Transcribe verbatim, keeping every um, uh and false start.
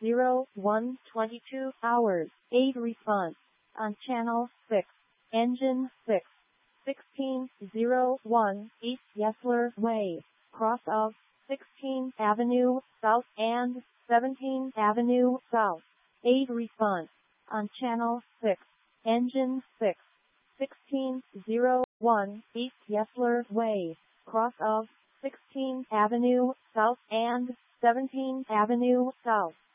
oh one twenty-two hours. eight response on channel six. Engine six. sixteen oh one East Yesler Way, cross of sixteenth Avenue South and seventeenth Avenue South. eight response on channel six. Engine six. sixteen oh one East Yesler Way, cross of sixteenth Avenue South and seventeenth Avenue South.